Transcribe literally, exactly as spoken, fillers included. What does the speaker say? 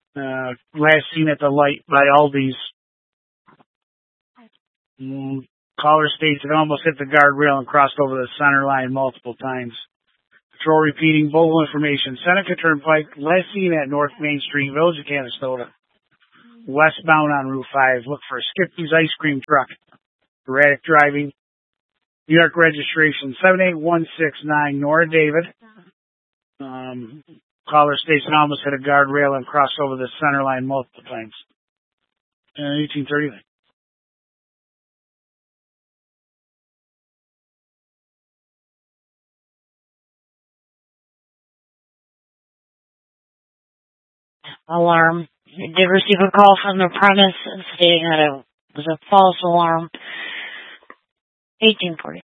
Uh, last seen at the light by Aldi's. Mm, caller states it almost hit the guardrail and crossed over the center line multiple times. Patrol repeating Vogel information. Seneca Turnpike, last seen at North Main Street, Village of Canastota. Westbound on Route five. Look for Skippy's ice cream truck. Erratic driving. New York registration seven eight one six nine, Nora David. Um, caller states it almost hit a guardrail and crossed over the center line multiple times. Uh, eighteen thirty. Alarm. You did receive a call from the premise stating that it was a false alarm. eighteen forty.